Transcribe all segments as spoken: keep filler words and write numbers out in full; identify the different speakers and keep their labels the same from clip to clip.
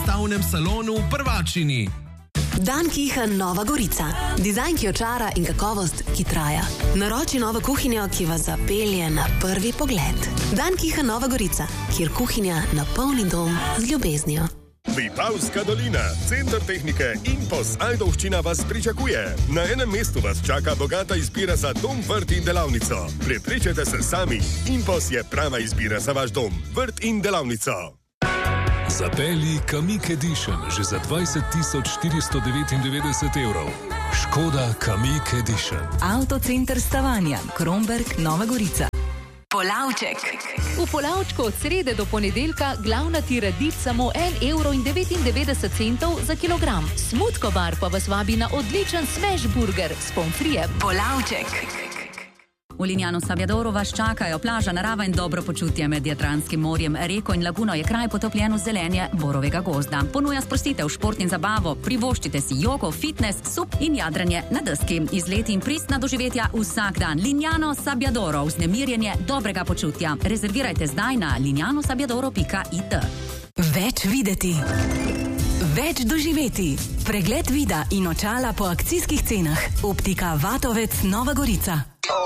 Speaker 1: razstavnem salonu v Prvačini.
Speaker 2: Dan Kiha Nova Gorica. Dizajn, ki očara in kakovost, ki traja. Naroči novo kuhinjo, ki vas zapelje na prvi pogled. Dan Kiha Nova Gorica, kjer kuhinja napolni dom z ljubeznijo.
Speaker 3: Vipavska dolina, center tehnike Impos Ajdovščina vas pričakuje. Na enem mestu vas čaka bogata izbira za dom, vrt in delavnico. Prepričajte se sami, Impos je prava izbira za vaš dom, vrt in delavnico.
Speaker 4: Zapelji Kamiq Edition že za dvajset tisoč štiristo devetindevetdeset evrov. Škoda Kamiq Edition.
Speaker 5: Avtocenter Stavanja, Kromberk, Nova Gorica. Polavček.
Speaker 6: V Polavčku od srede do ponedeljka glavna ti radič samo en evro in devetindevetdeset centov za kilogram. Smutko bar pa vas vabi na odličen smash burger s pomfrijem.
Speaker 5: Polavček. V Lignano Sabbiadoro vas čakajo plaža, narava in dobro počutje med Jadranskim morjem. Reko in laguno je kraj potopljen v zelenje borovega gozda. Ponuja sprostitev, šport in zabavo, privoščite si jogo, fitness, sup in jadranje na deski. Izleti in pristna doživetja vsak dan. Lignano Sabbiadoro, vznemirjenje dobrega počutja. Rezervirajte zdaj na lignano sabbiadoro pika it.
Speaker 2: Več videti. Več doživeti. Pregled vida in očala po akcijskih cenah. Optika Vatovec Nova Gorica.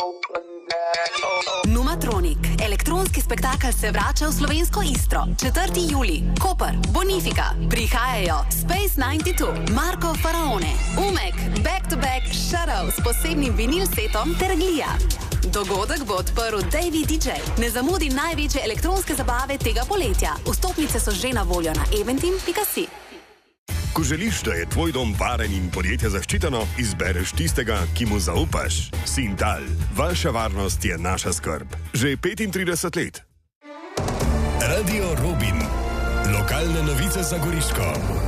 Speaker 2: Numatronik. Elektronski spektakel se vrača v slovensko Istro. četrti julij. Koper, Bonifika. Prihajajo Space devetdeset dva, Marko Faraone, Umek, Back to Back, Shadow s posebnim vinil setom ter Glija. Dogodek bo odprl Davey D J. Ne zamudi največje elektronske zabave tega poletja. Vstopnice so že na voljo na eventim pika si.
Speaker 3: Ko želiš, da je tvoj dom varen in podjetje zaščiteno, izbereš tistega, ki mu zaupaš. Sintal. Vaša varnost je naša skrb. Že petintrideset let.
Speaker 7: Radio Robin. Lokalne novice za Goriško.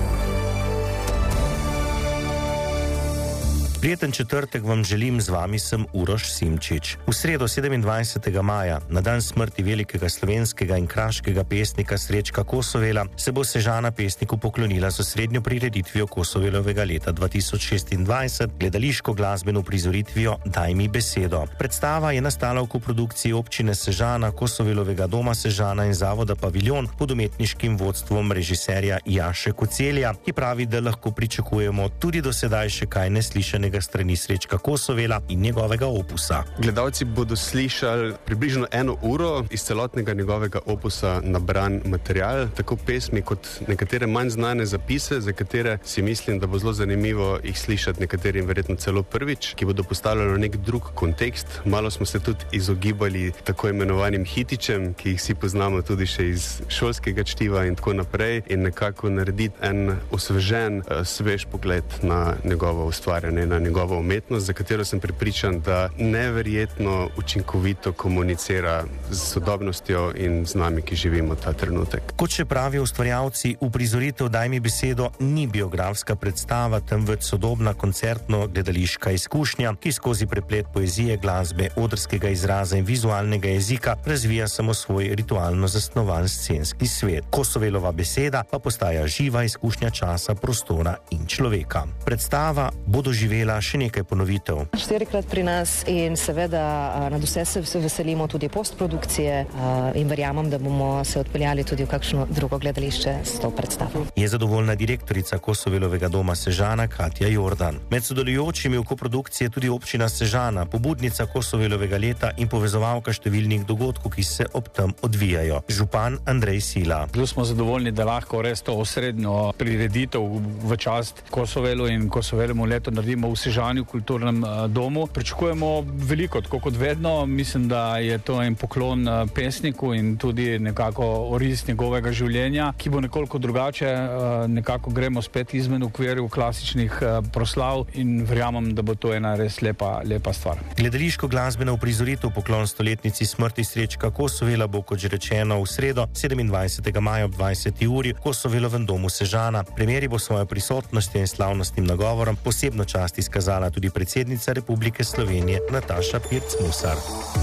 Speaker 8: Prijeten četrtek vam želim, z vami sem Uroš Simčič. V sredo sedemindvajsetega maja, na dan smrti velikega slovenskega in kraškega pesnika Srečka Kosovela, se bo Sežana pesniku poklonila z osrednjo prireditvijo Kosovelovega leta dva tisoč šestindvajset, gledališko glasbeno prizoritvijo Daj mi besedo. Predstava je nastala v koprodukciji občine Sežana, Kosovelovega doma Sežana in zavoda Paviljon pod umetniškim vodstvom režiserja Jaše Kocelja, ki pravi, da lahko pričakujemo tudi do sedaj še kaj neslišanega strani Srečka Kosovela in njegovega opusa.
Speaker 9: Gledalci bodo slišali približno eno uro iz celotnega njegovega opusa nabran material, tako pesmi kot nekatere manj znane zapise, za katere si mislim, da bo zelo zanimivo jih slišati nekaterim verjetno celo prvič, ki bodo postavljali nek drug kontekst. Malo smo se tudi izogibali tako imenovanim hitičem, ki jih vsi poznamo tudi še iz šolskega čtiva in tako naprej, in nekako narediti en osvežen, svež pogled na njegovo ustvarjanje, na njegovo umetnost, za katero sem prepričan, da neverjetno učinkovito komunicira z sodobnostjo in z nami, ki živimo ta trenutek.
Speaker 8: Kot še pravijo ustvarjalci, uprizoritev Daj mi besedo ni biografska predstava, temveč sodobna koncertno-gledališka izkušnja, ki skozi preplet poezije, glasbe, odrskega izraza in vizualnega jezika razvija samo svoj ritualno zasnovan scenski svet. Kosovelova beseda pa postaja živa izkušnja časa, prostora in človeka. Predstava bo doživela še nekaj ponovitev.
Speaker 10: Štirikrat pri nas in seveda nad vse se veselimo tudi postprodukcije in verjamem, da bomo se odpeljali tudi v kakšno drugo gledališče s to predstavo.
Speaker 8: Je zadovoljna direktorica Kosovelovega doma Sežana Katja Jordan. Med sodelujočimi v koprodukciji je tudi občina Sežana, pobudnica Kosovelovega leta in povezovalka številnih dogodkov, ki se ob tem odvijajo. Župan Andrej Sila.
Speaker 11: Zelo smo zadovoljni, da lahko res to osrednjo prireditev v čast Kosovelu in Kosovelemu letu naredimo v Sežani, v kulturnem domu. Pričakujemo veliko, tako kot vedno. Mislim, da je to en poklon pesniku in tudi nekako oris njegovega življenja, ki bo nekoliko drugače. Nekako gremo spet izmen okvirov klasičnih proslav in verjamem, da bo to ena res lepa, lepa stvar.
Speaker 8: Gledališko glasbeno uprizoritev poklon stoletnici smrti Srečka Kosovela bo, kot že rečeno, v sredo sedemindvajsetega maja ob dvajseti uri v Kosovelovem domu Sežana. Premieri bo svojo prisotnostjo in slavnostnim nagovorom posebno čast izkazala tudi predsednica Republike Slovenije Nataša Pirc Musar.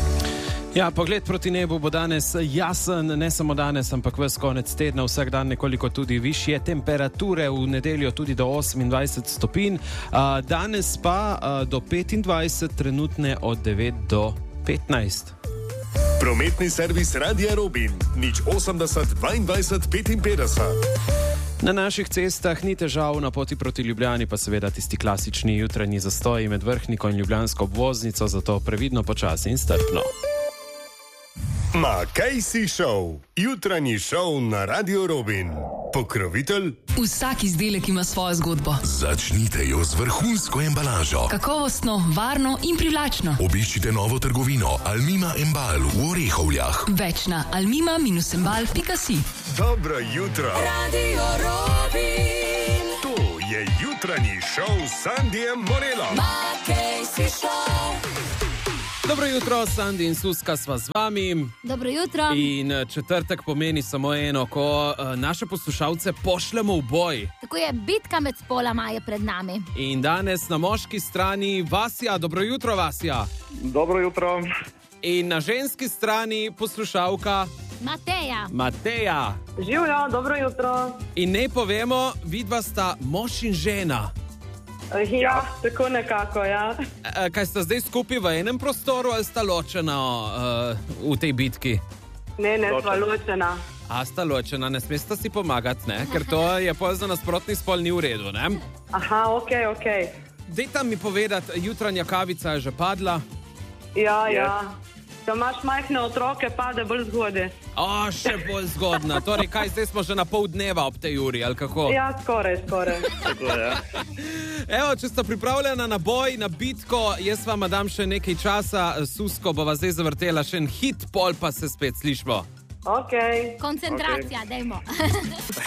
Speaker 12: Ja, pogled proti nebu bo danes jasen, ne samo danes, ampak ves konec tedna, vsak dan nekoliko tudi višje temperature, v nedeljo tudi do osemindvajset stopinj, danes pa do petindvajset, trenutne od devet do petnajst.
Speaker 3: Prometni servis Radia Robin, nič osemdeset dvaindvajset petinpetdeset.
Speaker 12: Na naših cestah ni težav, na poti proti Ljubljani pa seveda tisti klasični jutranji zastoji med Vrhniko in ljubljansko obvoznico, zato previdno, počasi in strpno.
Speaker 3: McKaysi Show, jutranji šov na Radio Robin. Pokrovitelj?
Speaker 13: Vsak izdelek ima svojo zgodbo.
Speaker 14: Začnite jo z vrhunsko embalažo.
Speaker 13: Kakovostno, varno in privlačno.
Speaker 14: Obiščite novo trgovino Almima Embal v Orehovljah.
Speaker 13: Več na almima dash embal pika si.
Speaker 3: Dobro jutro.
Speaker 2: Radio Robin.
Speaker 3: To je jutranji šov s Sandijem Morelom.
Speaker 2: McKaysi Show.
Speaker 12: Dobro jutro, Sandi in Suska sva z vami.
Speaker 15: Dobro jutro.
Speaker 12: In četrtek pomeni samo eno, ko uh, naše poslušalce pošljemo v boj.
Speaker 15: Tako je, bitka med spolama je pred nami.
Speaker 12: In danes na moški strani Vasja. Dobro jutro, Vasja.
Speaker 16: Dobro jutro.
Speaker 12: In na ženski strani poslušalka
Speaker 15: Mateja.
Speaker 12: Mateja.
Speaker 16: Živjo, dobro jutro.
Speaker 12: In ne povemo, vidva sta mož in žena.
Speaker 16: Ja, tako nekako, ja.
Speaker 12: E, kaj sta zdaj skupaj v enem prostoru ali sta ločena uh, v tej bitki?
Speaker 16: Ne, ne, sva ločena.
Speaker 12: A sta ločena, ne smesta si pomagati, ne? Ker to je pol za nasprotni spol ni v redu, ne?
Speaker 16: Aha, ok, ok.
Speaker 12: Dejta mi povedati, jutranja kavica je že padla?
Speaker 16: Ja, yes. Ja. Če imaš majhne otroke, pade bolj zgodaj.
Speaker 12: O, še bolj zgodna. Torej, kaj, zdaj smo že na pol dneva ob tej uri, ali kako?
Speaker 16: Ja, skoraj, skoraj. Tako, ja.
Speaker 12: Evo, če sta pripravljena na boj, na bitko, jaz vam dam še nekaj časa. Susko bova zdaj zavrtela še en hit, pol pa se spet slišmo.
Speaker 16: Ok.
Speaker 15: Koncentracija,
Speaker 16: okay.
Speaker 15: dajmo.